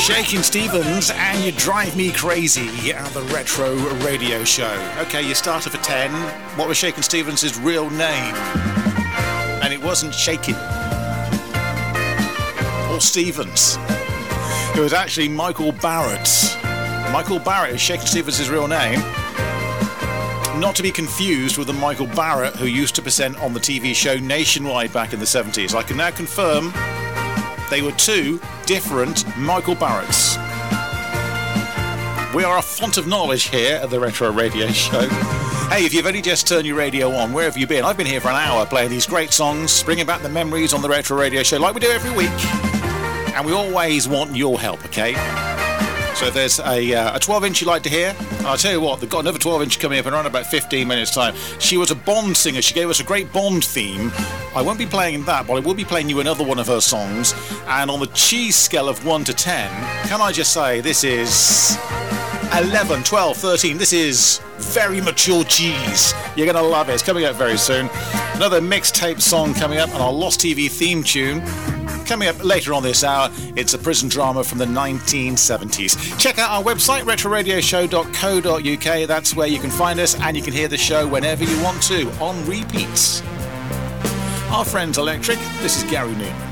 Shakin' Stevens and You Drive Me Crazy at the Retro Radio Show. Okay, you started for 10. What was Shakin' Stevens' real name? And it wasn't Shakin' or Stevens. It was actually Michael Barrett. Michael Barrett is Shakin' Stevens' real name. Not to be confused with the Michael Barrett who used to present on the TV show Nationwide back in the 70s. I can now confirm they were two different Michael Barretts. We are a font of knowledge here at the Retro Radio Show. Hey, if you've only just turned your radio on, where have you been? I've been here for an hour playing these great songs, bringing back the memories on the Retro Radio Show like we do every week. And we always want your help, okay? So if there's a 12-inch you'd like to hear, I'll tell you what, they've got another 12-inch coming up in around about 15 minutes' time. She was a Bond singer. She gave us a great Bond theme. I won't be playing that, but I will be playing you another one of her songs. And on the cheese scale of 1 to 10, can I just say this is 11, 12, 13. This is very mature cheese. You're going to love it. It's coming up very soon. Another mixtape song coming up, and our Lost TV theme tune. Coming up later on this hour, it's a prison drama from the 1970s. Check out our website, retroradioshow.co.uk. That's where you can find us, and you can hear the show whenever you want to, on repeats. Our friends Electric, this is Gary Newman.